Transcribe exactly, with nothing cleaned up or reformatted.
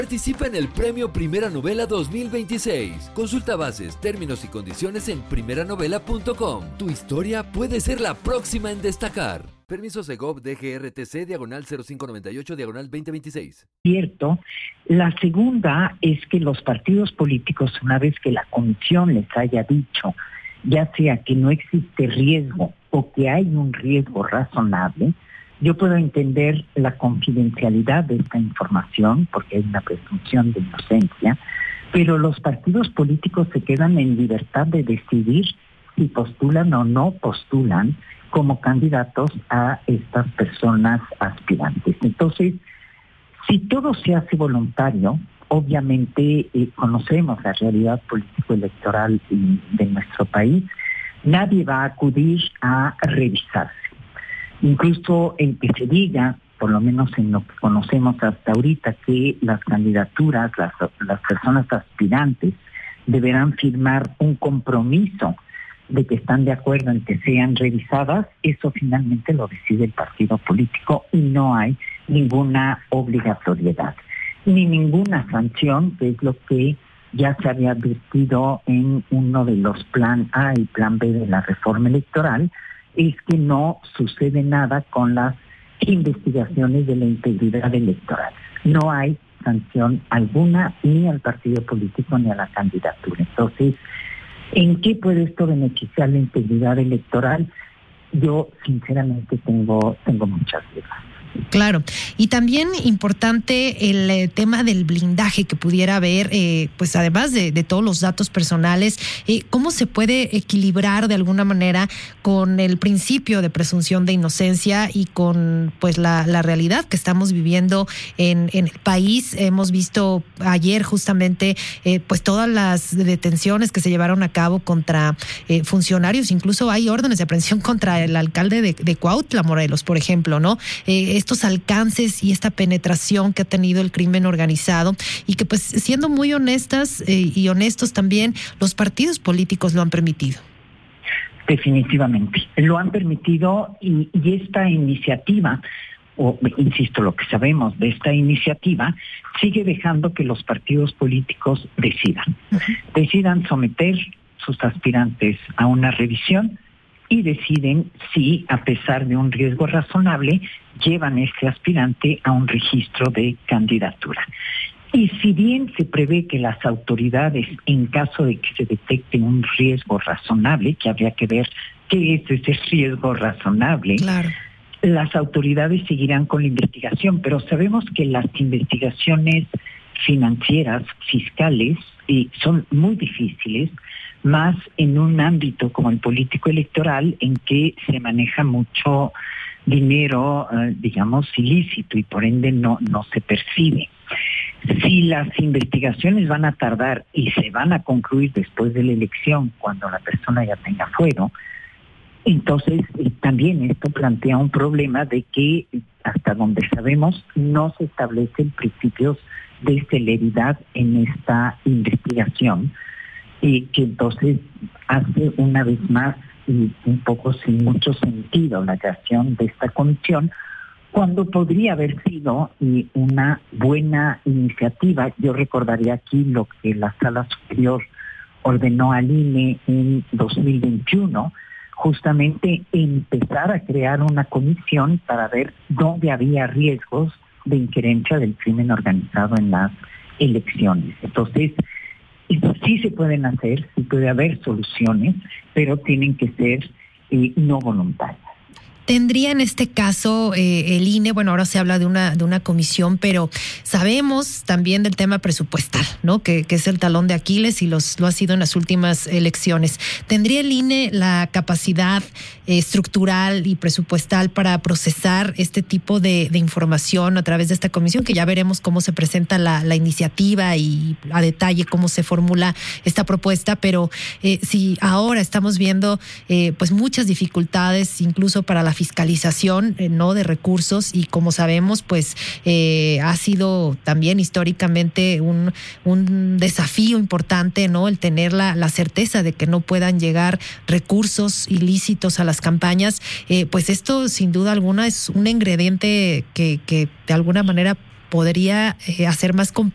Participa en el Premio Primera Novela dos mil veintiséis. Consulta bases, términos y condiciones en primera novela punto com. Tu historia puede ser la próxima en destacar. Permiso Segov D G R T C diagonal cero cinco noventa y ocho diagonal veinte veintiséis. Cierto. La segunda es que los partidos políticos, una vez que la comisión les haya dicho, ya sea que no existe riesgo o que hay un riesgo razonable, yo puedo entender la confidencialidad de esta información porque hay una presunción de inocencia, pero los partidos políticos se quedan en libertad de decidir si postulan o no postulan como candidatos a estas personas aspirantes. Entonces, si todo se hace voluntario, obviamente eh, conocemos la realidad político-electoral de nuestro país, nadie va a acudir a revisarse. Incluso el que se diga, por lo menos en lo que conocemos hasta ahorita, que las candidaturas, las, las personas aspirantes deberán firmar un compromiso de que están de acuerdo en que sean revisadas, eso finalmente lo decide el partido político y no hay ninguna obligatoriedad, ni ninguna sanción, que es lo que ya se había advertido en uno de los plan A y plan B de la reforma electoral, es que no sucede nada con las investigaciones de la integridad electoral. No hay sanción alguna ni al partido político ni a la candidatura. Entonces, ¿en qué puede esto beneficiar la integridad electoral? Yo sinceramente tengo, tengo muchas dudas. Claro, y también importante el eh, tema del blindaje que pudiera haber, eh, pues además de, de todos los datos personales, eh, ¿cómo se puede equilibrar de alguna manera con el principio de presunción de inocencia y con pues la, la realidad que estamos viviendo en, en el país? Hemos visto ayer justamente eh, pues todas las detenciones que se llevaron a cabo contra eh, funcionarios, incluso hay órdenes de aprehensión contra el alcalde de, de Cuautla, Morelos, por ejemplo, ¿no? Eh, estos alcances y esta penetración que ha tenido el crimen organizado y que pues siendo muy honestas eh, y honestos también los partidos políticos lo han permitido. Definitivamente, lo han permitido y, y esta iniciativa, o insisto, lo que sabemos de esta iniciativa, sigue dejando que los partidos políticos decidan, uh-huh. decidan someter sus aspirantes a una revisión y deciden si, a pesar de un riesgo razonable, llevan a este aspirante a un registro de candidatura. Y si bien se prevé que las autoridades, en caso de que se detecte un riesgo razonable, que habría que ver qué es ese riesgo razonable, claro. las autoridades seguirán con la investigación, pero sabemos que las investigaciones financieras, fiscales, eh, son muy difíciles, más en un ámbito como el político electoral en que se maneja mucho dinero, eh, digamos, ilícito y por ende no, no se percibe. Si las investigaciones van a tardar y se van a concluir después de la elección, cuando la persona ya tenga fuero, entonces eh, también esto plantea un problema de que, hasta donde sabemos, no se establecen principios de celeridad en esta investigación, y que entonces hace una vez más y un poco sin mucho sentido la creación de esta comisión, cuando podría haber sido y una buena iniciativa. Yo recordaría aquí lo que la Sala Superior ordenó al I N E en dos mil veintiuno, justamente empezar a crear una comisión para ver dónde había riesgos de injerencia del crimen organizado en las elecciones. Entonces, sí se pueden hacer, sí puede haber soluciones, pero tienen que ser eh, no voluntarias. ¿Tendría en este caso eh, el I N E, bueno, ahora se habla de una de una comisión, pero sabemos también del tema presupuestal, ¿no? Que, que es el talón de Aquiles y los lo ha sido en las últimas elecciones. ¿Tendría el I N E la capacidad eh, estructural y presupuestal para procesar este tipo de, de información a través de esta comisión? Que ya veremos cómo se presenta la, la iniciativa y a detalle cómo se formula esta propuesta, pero eh, si ahora estamos viendo eh, pues muchas dificultades, incluso para la fiscalización, eh, no de recursos, y como sabemos, pues eh, ha sido también históricamente un, un desafío importante, ¿no? El tener la, la certeza de que no puedan llegar recursos ilícitos a las campañas, eh, pues esto sin duda alguna es un ingrediente que, que de alguna manera podría eh, hacer más complicado